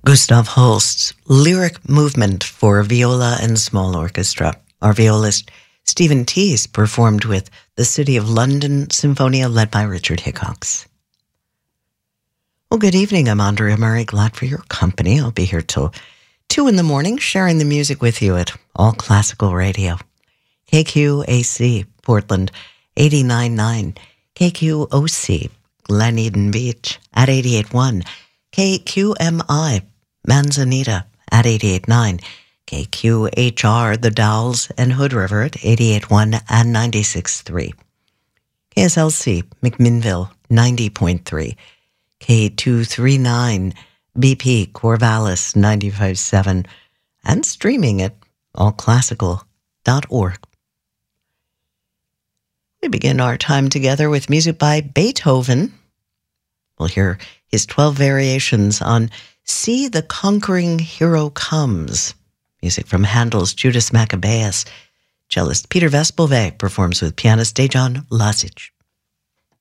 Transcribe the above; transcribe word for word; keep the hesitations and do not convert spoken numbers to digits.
Gustav Holst's lyric movement for viola and small orchestra. Our violist Stephen Teese performed with the City of London Symphonia led by Richard Hickox. Well, good evening. I'm Andrea Murray. Glad for your company. I'll be here till two in the morning, sharing the music with you at All Classical Radio. K Q A C, Portland, eighty-nine point nine. K Q O C, Glen Eden Beach, at eighty-eight point one. K Q M I, Manzanita, at eighty-eight point nine. K Q H R, The Dalles and Hood River, at eighty-eight point one and ninety-six point three. K S L C, McMinnville, ninety point three. K two thirty-nine, B P, Corvallis, ninety-five point seven. And streaming at all classical dot org. We begin our time together with music by Beethoven. We'll hear his twelve variations on See the Conquering Hero Comes. Music from Handel's Judas Maccabeus. Cellist Peter Vespelve performs with pianist Dejan Lazic.